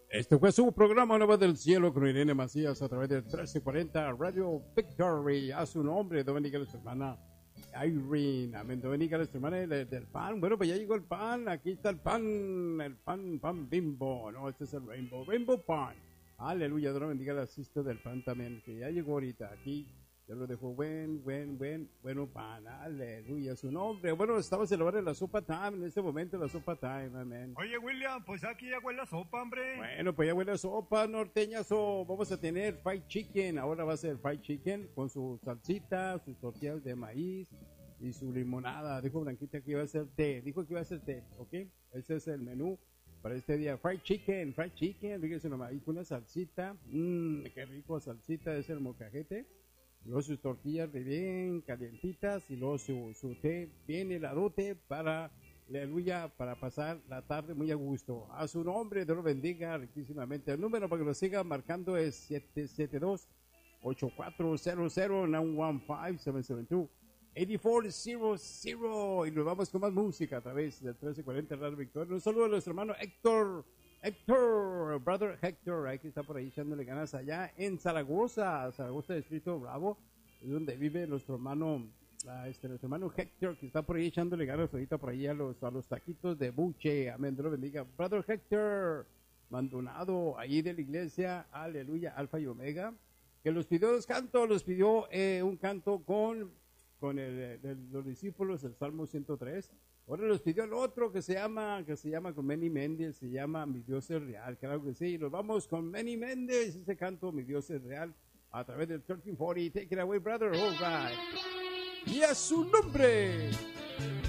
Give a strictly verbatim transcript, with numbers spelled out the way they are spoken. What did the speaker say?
Este fue su programa Nueva del Cielo con Irene Macías a través del trece cuarenta Radio Victory. A su nombre, Dominica, su hermana Irene. Amén. Dominica, su hermana del, del pan. Bueno, pues ya llegó el pan. Aquí está el pan. El pan, pan bimbo. No, este es el Rainbow. Rainbow Pan. Aleluya. Dios bendiga la cista del pan también. Que ya llegó ahorita. Aquí ya lo dejó buen, buen, buen, bueno pan. Aleluya. Su nombre. Bueno, estaba celebrando la sopa time en este momento. La sopa time. Amén. Oye, William, pues aquí ya huele la sopa, hombre. Bueno, pues ya huele a sopa norteña, so vamos a tener fried chicken, ahora va a ser fried chicken con su salsita, sus tortillas de maíz y su limonada. Dijo Blanquita que iba a ser té, dijo que iba a ser té, ¿ok? Ese es el menú para este día, fried chicken, fried chicken, fíjense nomás, y con una salsita, mmm, qué rico salsita, es el molcajete. Luego sus tortillas bien calientitas y luego su, su té bien heladote para... Aleluya, para pasar la tarde muy a gusto. A su nombre, Dios lo bendiga riquísimamente. El número para que lo sigan marcando es siete siete dos, ocho cuatro cero cero, nueve uno cinco, siete siete dos, ocho cuatro cero cero. Y nos vamos con más música a través del trece cuarenta Radio Victoria. Un saludo a nuestro hermano Héctor, Héctor, brother Héctor, ahí que está por ahí echándole ganas allá en Zaragoza, Zaragoza Distrito Bravo, es donde vive nuestro hermano. A este, nuestro hermano Héctor, que está por ahí echándole ganas ahorita por ahí a los, a los taquitos de buche. Amén, Dios lo bendiga. Brother Héctor, Maldonado, ahí de la iglesia, aleluya, Alfa y Omega, que los pidió los cantos, los pidió eh, un canto con, con el, el, los discípulos, el Salmo ciento tres. Ahora los pidió el otro que se llama, que se llama con Manny Méndez, se llama Mi Dios es Real, claro que sí. Nos vamos con Manny Méndez, ese canto, Mi Dios es Real, a través del trece cuarenta. Take it away, brother. All right. Y a su nombre.